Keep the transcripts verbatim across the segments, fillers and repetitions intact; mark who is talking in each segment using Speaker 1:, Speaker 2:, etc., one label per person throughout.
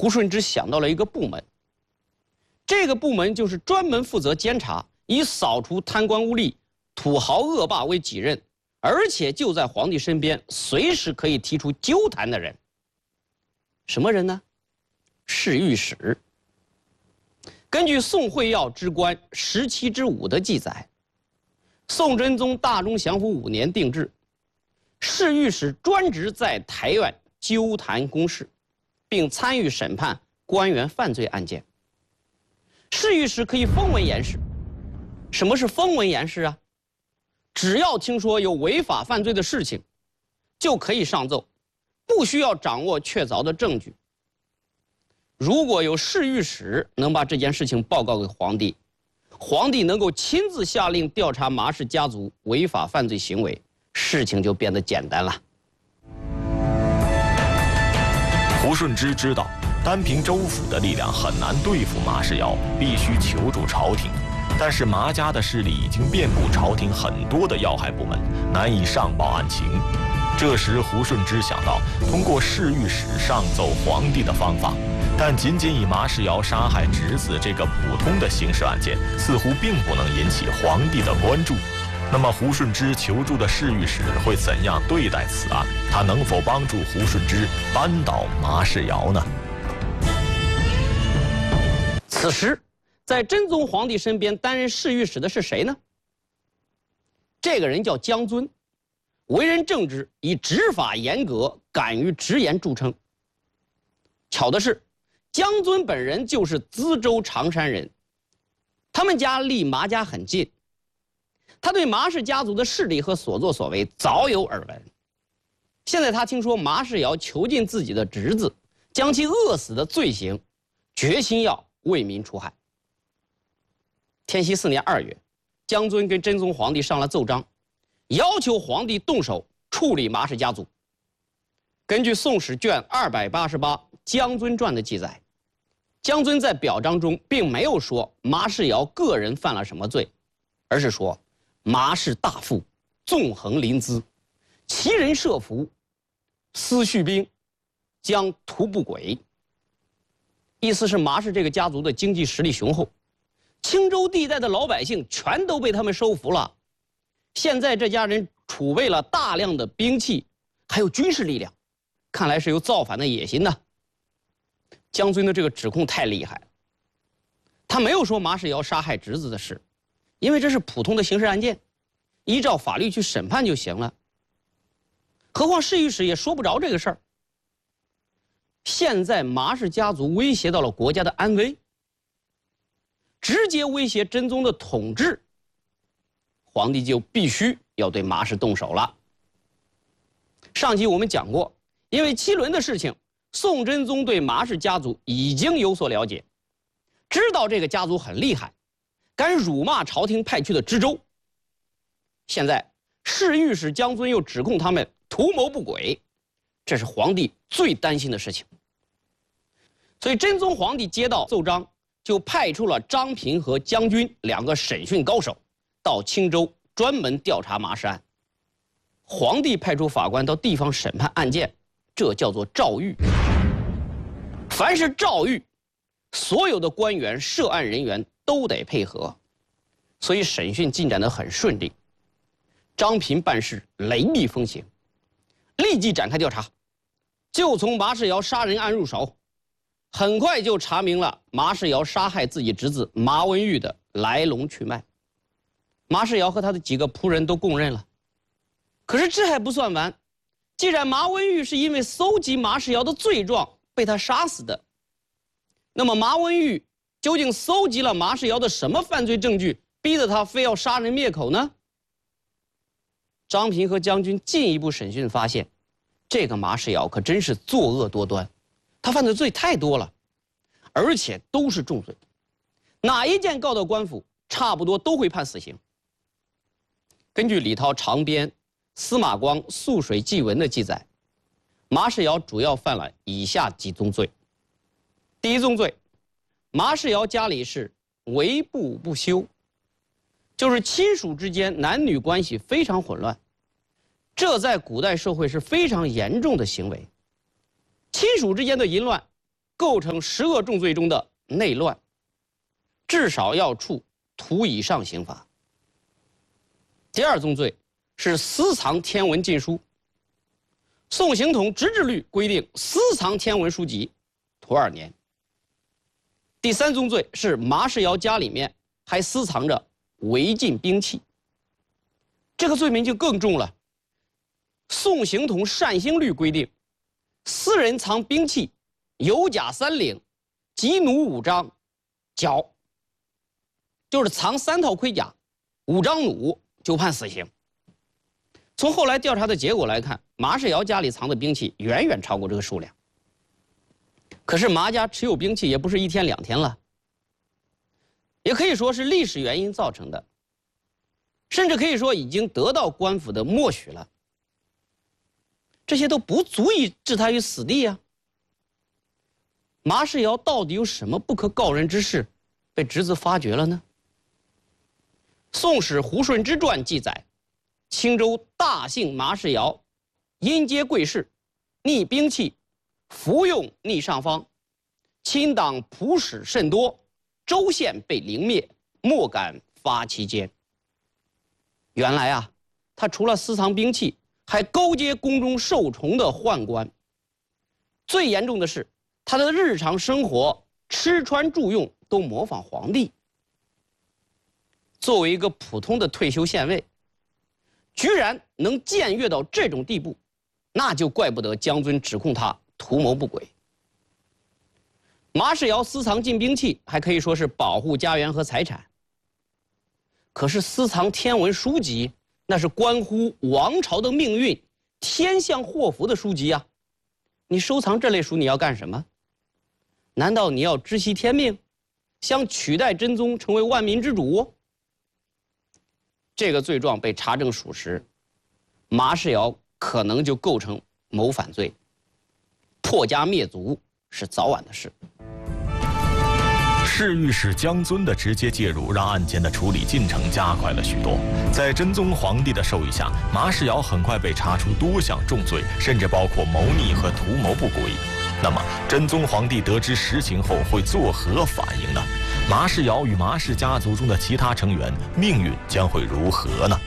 Speaker 1: 胡顺之想到了一个部门，这个部门就是专门负责监察以扫除贪官污吏、土豪恶霸为己任，而且就在皇帝身边，随时可以提出纠弹的人。什么人呢？侍御史。根据宋会要之官十七之五的记载，宋真宗大中祥符五年定制，侍御史专职在台院纠弹公事，并参与审判官员犯罪案件。侍御史可以封文言事。什么是封文言事啊？只要听说有违法犯罪的事情，就可以上奏，不需要掌握确凿的证据。如果有侍御史能把这件事情报告给皇帝，皇帝能够亲自下令调查麻氏家族违法犯罪行为，事情就变得简单了。
Speaker 2: 胡顺之知道，单凭州府的力量很难对付麻氏瑶，必须求助朝廷。但是麻家的势力已经遍布朝廷很多的要害部门，难以上报案情。这时胡顺之想到通过侍御史上奏皇帝的方法，但仅仅以麻氏瑶杀害侄子这个普通的刑事案件，似乎并不能引起皇帝的关注。那么胡顺之求助的侍御史会怎样对待此案？他能否帮助胡顺之扳倒麻氏瑶呢？
Speaker 1: 此时，在真宗皇帝身边担任侍御史的是谁呢？这个人叫姜遵，为人正直，以执法严格、敢于直言著称。巧的是，姜遵本人就是资州常山人，他们家离麻家很近，他对麻氏家族的势力和所作所为早有耳闻。现在他听说麻氏瑶囚禁自己的侄子，将其饿死的罪行，决心要为民除害。天禧四年二月，姜遵跟真宗皇帝上了奏章，要求皇帝动手处理麻氏家族。根据《宋史》卷二百八十八《姜遵传》的记载，姜遵在表彰中并没有说麻氏瑶个人犯了什么罪，而是说麻氏大富，纵横临淄，其人设伏，私蓄兵，将图不轨。意思是麻氏这个家族的经济实力雄厚，青州地带的老百姓全都被他们收服了。现在这家人储备了大量的兵器，还有军事力量，看来是有造反的野心呢。姜遵的这个指控太厉害了，他没有说麻氏瑶杀害侄子的事，因为这是普通的刑事案件，依照法律去审判就行了。何况侍御史也说不着这个事儿。现在麻氏家族威胁到了国家的安危，直接威胁真宗的统治，皇帝就必须要对麻氏动手了。上集我们讲过，因为七轮的事情，宋真宗对麻氏家族已经有所了解，知道这个家族很厉害，敢辱骂朝廷派去的知州。现在侍御史姜遵又指控他们图谋不轨，这是皇帝最担心的事情。所以真宗皇帝接到奏章，就派出了张平和姜军两个审讯高手到青州专门调查麻氏案。皇帝派出法官到地方审判案件，这叫做诏狱。凡是诏狱，所有的官员、涉案人员都得配合，所以审讯进展得很顺利。张平办事雷厉风行，立即展开调查，就从麻氏瑶杀人案入手，很快就查明了麻氏瑶杀害自己侄子麻文玉的来龙去脉。麻氏瑶和他的几个仆人都供认了。可是这还不算完，既然麻文玉是因为搜集麻氏瑶的罪状被他杀死的，那么麻文玉究竟搜集了麻氏瑶的什么犯罪证据，逼得他非要杀人灭口呢？张平和姜军进一步审讯发现，这个麻氏瑶可真是作恶多端，他犯的罪太多了，而且都是重罪，哪一件告到官府，差不多都会判死刑。根据李涛长编司马光《涑水记文》的记载，麻氏瑶主要犯了以下几宗罪。第一宗罪，麻氏瑶家里是围布不休，就是亲属之间男女关系非常混乱，这在古代社会是非常严重的行为。亲属之间的淫乱， 构成十恶重罪中的内乱，至少要处徒以上刑罚。第二宗罪是私藏天文禁书。宋刑统直制律规定，私藏天文书籍，徒二年。第三宗罪是马士尧家里面还私藏着违禁兵器，这个罪名就更重了。宋刑统善兴律规定，私人藏兵器，有甲三领，及弩五张，绞，就是藏三套盔甲，五张弩就判死刑。从后来调查的结果来看，马士尧家里藏的兵器远远超过这个数量。可是马家持有兵器也不是一天两天了，也可以说是历史原因造成的，甚至可以说已经得到官府的默许了。这些都不足以置他于死地啊！马士尧到底有什么不可告人之事，被侄子发觉了呢？《宋史·胡顺之传》记载，青州大姓马士尧，因接贵士，逆兵器，服用逆上方，亲党仆使甚多，州县被凌灭，莫敢发其奸。原来啊，他除了私藏兵器，还勾结宫中受宠的宦官。最严重的是，他的日常生活、吃穿住用都模仿皇帝。作为一个普通的退休县尉，居然能僭越到这种地步，那就怪不得姜遵指控他图谋不轨。马士尧私藏禁兵器，还可以说是保护家园和财产。可是私藏天文书籍，那是关乎王朝的命运、天象祸福的书籍啊！你收藏这类书，你要干什么？难道你要知悉天命，想取代真宗成为万民之主？这个罪状被查证属实，马士尧可能就构成谋反罪，破家灭族是早晚的事。
Speaker 2: 侍御史姜遵的直接介入，让案件的处理进程加快了许多。在真宗皇帝的授意下，马士尧很快被查出多项重罪，甚至包括谋逆和图谋不轨。那么，真宗皇帝得知实情后会作何反应呢？马士尧与马氏家族中的其他成员命运将会如何呢？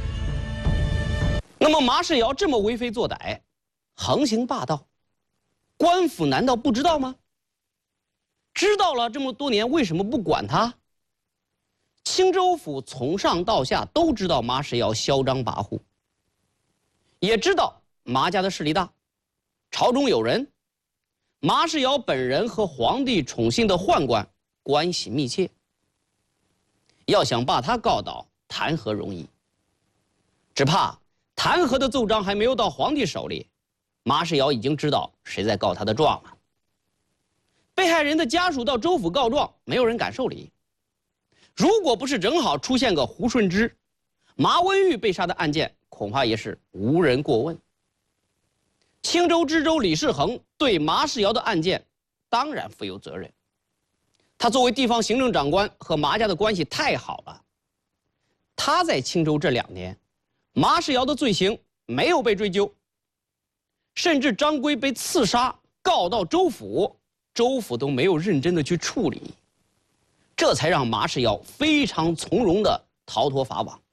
Speaker 1: 那么，马士尧这么为非作歹，横行霸道，官府难道不知道吗？知道了这么多年，为什么不管他？青州府从上到下都知道马士尧嚣张跋扈，也知道马家的势力大，朝中有人，马士尧本人和皇帝宠幸的宦官关系密切，要想把他告倒，谈何容易？只怕弹劾的奏章还没有到皇帝手里，马士尧已经知道谁在告他的状了。被害人的家属到州府告状，没有人敢受理。如果不是正好出现个胡顺之、马文玉被杀的案件，恐怕也是无人过问。青州知州李世恒对马士尧的案件当然负有责任。他作为地方行政长官，和马家的关系太好了。他在青州这两年，马士尧的罪行没有被追究，甚至张圭被刺杀告到州府，州府都没有认真的去处理，这才让马士尧非常从容的逃脱法网。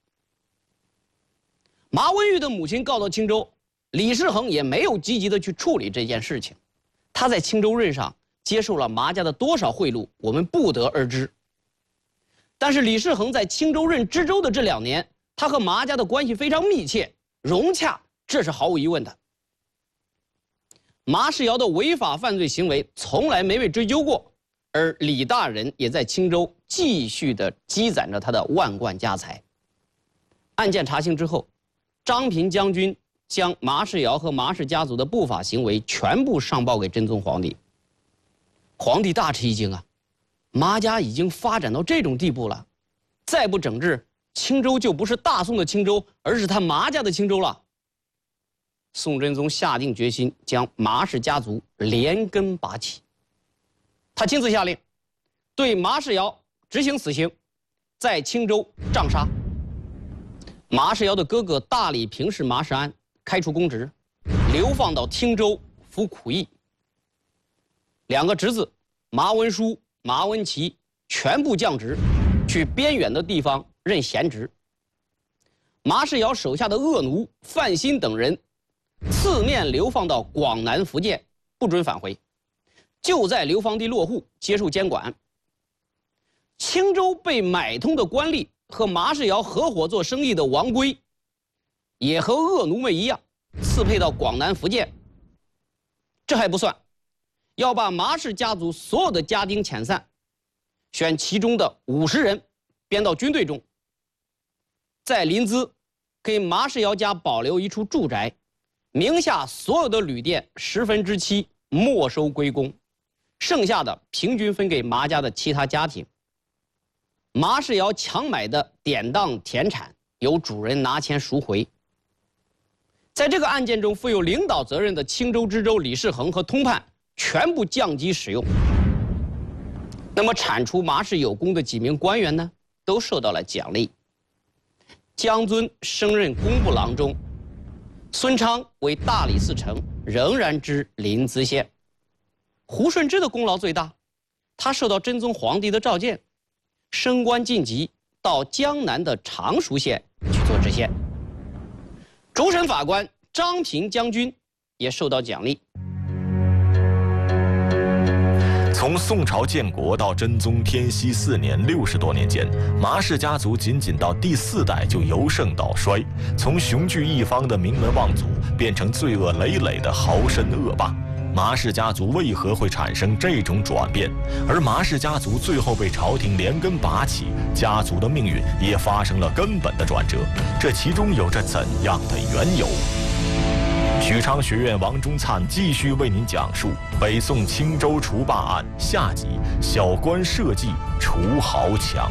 Speaker 1: 马文玉的母亲告到青州，李世恒也没有积极的去处理这件事情。他在青州任上接受了马家的多少贿赂，我们不得而知。但是李世恒在青州任知州的这两年，他和马家的关系非常密切融洽，这是毫无疑问的。马士尧的违法犯罪行为从来没被追究过，而李大人也在青州继续的积攒着他的万贯家财。案件查清之后，张平将军将马士尧和马氏家族的不法行为全部上报给真宗皇帝。皇帝大吃一惊啊，马家已经发展到这种地步了，再不整治，青州就不是大宋的青州，而是他马家的青州了。宋真宗下定决心将马氏家族连根拔起，他亲自下令对马士尧执行死刑，在青州杖杀。马士尧的哥哥大理平氏马士安开除公职，流放到汀州服苦役。 两个侄子马文书、马文琪全部降职，去边远的地方任闲职。马世尧手下的恶奴范新等人四面流放到广南、福建，不准返回，就在流放地落户，接受监管。青州被买通的官吏和马世尧合伙做生意的王圭，也和恶奴们一样，刺配到广南、福建。这还不算，要把马氏家族所有的家丁遣散，选其中的五十人编到军队中，在临淄给马世尧家保留一处住宅，名下所有的旅店十分之七没收归公，剩下的平均分给马家的其他家庭。马世尧强买的典当田产由主人拿钱赎回。在这个案件中负有领导责任的青州知州李世恒和通判全部降级使用。那么铲除马氏有功的几名官员呢，都受到了奖励。江遵升任工部郎中，孙昌为大理寺丞，仍然知临淄县。胡顺之的功劳最大，他受到真宗皇帝的召见，升官晋级到江南的常熟县去做知县。主审法官张平将军也受到奖励。
Speaker 2: 从宋朝建国到真宗天禧四年六十多年间，马氏家族仅仅到第四代就由盛到衰，从雄踞一方的名门望族变成罪恶累累的豪绅恶霸。马氏家族为何会产生这种转变？而马氏家族最后被朝廷连根拔起，家族的命运也发生了根本的转折。这其中有着怎样的缘由？许昌学院王中灿继续为您讲述北宋青州除霸案下集：小官设计除豪强。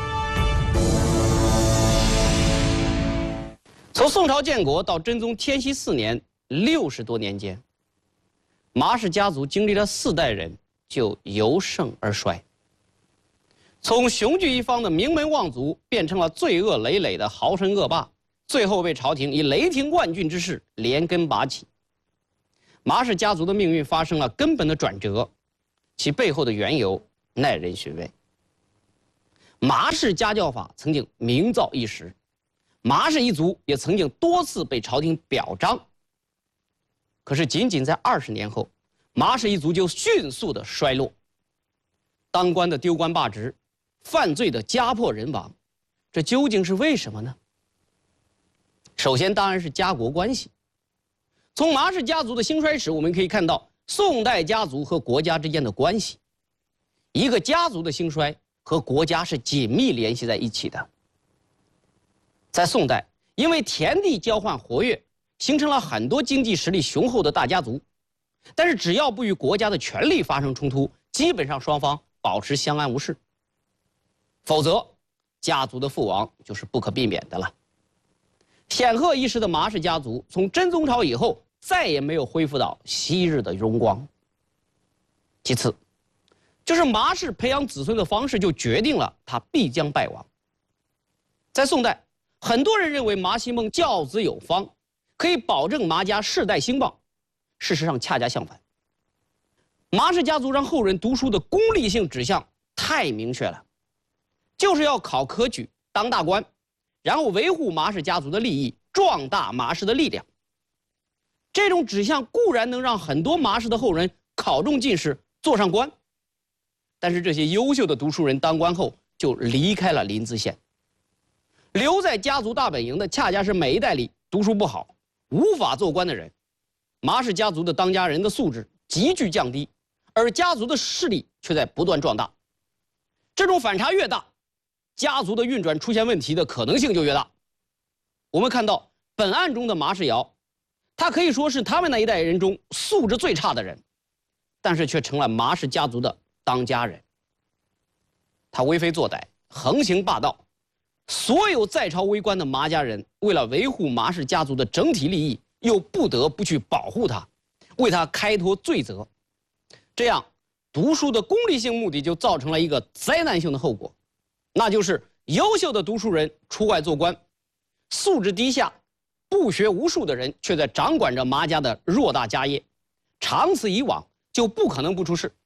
Speaker 1: 从宋朝建国到真宗天禧四年，六十多年间，马氏家族经历了四代人就由盛而衰，从雄踞一方的名门望族变成了罪恶累累的豪绅恶霸，最后被朝廷以雷霆万钧之势连根拔起。马氏家族的命运发生了根本的转折，其背后的缘由耐人寻味。马氏家教法曾经名噪一时，马氏一族也曾经多次被朝廷表彰。可是仅仅在二十年后，马氏一族就迅速的衰落，当官的丢官罢职，犯罪的家破人亡，这究竟是为什么呢？首先当然是家国关系。从马氏家族的兴衰史，我们可以看到宋代家族和国家之间的关系。一个家族的兴衰和国家是紧密联系在一起的。在宋代，因为田地交换活跃，形成了很多经济实力雄厚的大家族，但是只要不与国家的权力发生冲突，基本上双方保持相安无事，否则家族的覆亡就是不可避免的了。显赫一时的马氏家族从真宗朝以后再也没有恢复到昔日的荣光。其次，就是马氏培养子孙的方式就决定了他必将败亡。在宋代，很多人认为马希孟教子有方，可以保证马家世代兴旺。事实上恰恰相反，马氏家族让后人读书的功利性指向太明确了，就是要考科举当大官，然后维护马氏家族的利益，壮大马氏的力量。这种指向固然能让很多马氏的后人考中进士，做上官，但是这些优秀的读书人当官后就离开了临淄县，留在家族大本营的恰恰是每一代里读书不好、无法做官的人。马氏家族的当家人的素质急剧降低，而家族的势力却在不断壮大。这种反差越大，家族的运转出现问题的可能性就越大。我们看到本案中的马世尧，他可以说是他们那一代人中素质最差的人，但是却成了马氏家族的当家人。他为非作歹，横行霸道，所有在朝为官的马家人为了维护马氏家族的整体利益，又不得不去保护他，为他开脱罪责。这样读书的功利性目的就造成了一个灾难性的后果，那就是优秀的读书人出外做官，素质低下、不学无术的人却在掌管着马家的偌大家业，长此以往就不可能不出事。